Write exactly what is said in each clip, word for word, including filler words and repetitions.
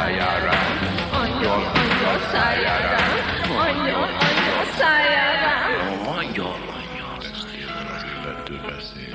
szájára. Angyal, angyal szájára. Angyal, angyal szájára. Angyal, angyal szájára illető beszélni.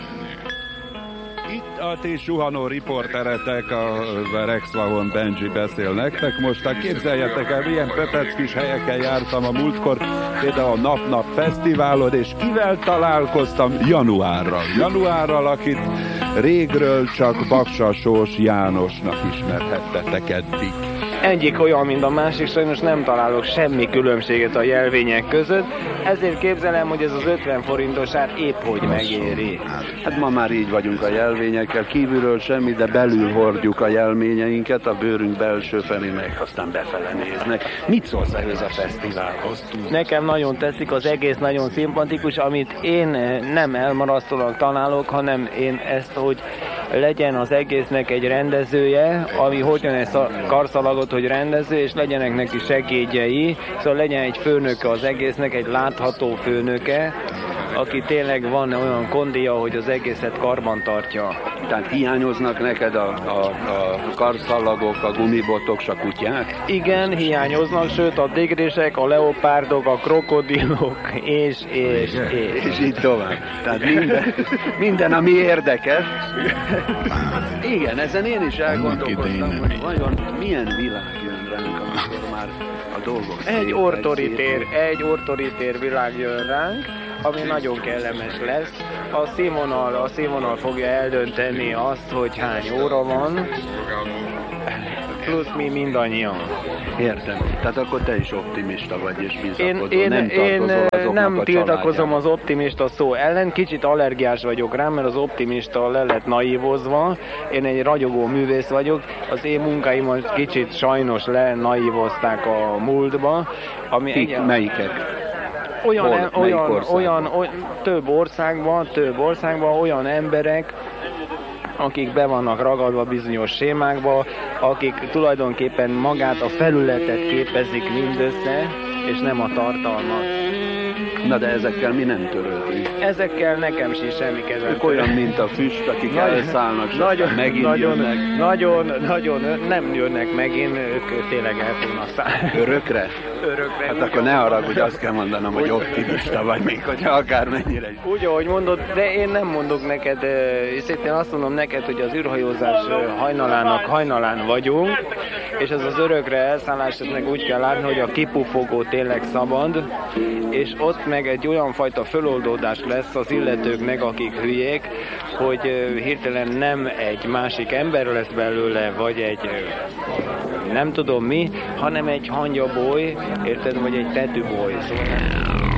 Itt a ti suhanó riporteretek, a Rex Wahon Benji beszél nektek. Most képzeljetek el, milyen pöpec kis helyeken jártam a múltkor, például a Nap-Nap Fesztiválon, és kivel találkoztam? Januárral. Januárral, akit régről csak Baksasós Jánosnak ismerhettetek eddig. Egyik olyan, mint a másik, sajnos nem találok semmi különbséget a jelvények között, ezért képzelem, hogy ez az ötven forintos ár épp hogy megéri. Hát ma már így vagyunk a jelvényekkel, kívülről semmi, de belül hordjuk a jelményeinket, a bőrünk belső felé meg aztán befele néznek. Mit szólsz ehhez a fesztiválhoz? Nekem nagyon tetszik, az egész nagyon szimpatikus, amit én nem elmarasztólag találok, hanem én ezt, hogy legyen az egésznek egy rendezője, ami hogyan ezt a karszalagot, hogy rendező, és legyenek neki segédjei, szóval legyen egy főnöke az egésznek, egy látható főnöke, aki tényleg van olyan kondija, hogy az egészet karban tartja. Tehát hiányoznak neked a, a, a karszalagok, a gumibotok, a kutyák? Igen, hiányoznak, sőt a tigrisek, a leopárdok, a krokodilok, és, és, és. És így tovább. Tehát minden, minden ami érdekes. Igen, ezen én is elgondolkoztam, hogy vajon milyen világ jön ránk, amikor már a dolgok... Egy ortoritér, egy ortoritér világ jön ránk, ami nagyon kellemes lesz. A színvonal, a színvonal fogja eldönteni azt, hogy hány óra van, plusz mi mindannyian. Értem. Tehát akkor te is optimista vagy és bizakodó. Én, én, nem én nem tiltakozom az az optimista szó ellen, kicsit allergiás vagyok rá, mert az optimista le lett naívozva. Én egy ragyogó művész vagyok, az én munkáimat kicsit sajnos lenaívozták a múltba. Ami Ki, egy... melyikek? Olyan, Hol, olyan, olyan, olyan, több országban, több országban olyan emberek, akik be vannak ragadva bizonyos sémákba, akik tulajdonképpen magát a felületet képezik mindössze, és nem a tartalmat. Na de ezekkel mi nem törődünk? Ezekkel nekem sincs semmi kezem. Ők olyan, mint a füst, akik nagyon, elszállnak, és nagyon, megint nagyon, jönnek. Nagyon, nagyon, nem jönnek megint, ők tényleg el fognak szállni. Örökre? Örökre. Hát akkor ne haragudj, azt kell mondanom, hogy optimista vagy, még hogyha akármennyire is. Úgy, ahogy mondod, de én nem mondok neked, és én azt mondom neked, hogy az űrhajózás hajnalának hajnalán vagyunk, és ez az örökre elszállás, ezt meg úgy kell látni, hogy a kipufogó tényleg szabad, és ott meg egy olyan fajta föloldódás lesz az illetőknek, akik hülyék, hogy hirtelen nem egy másik ember lesz belőle, vagy egy nem tudom mi, hanem egy hangyaboly, érted, vagy egy tetűboly. Szóval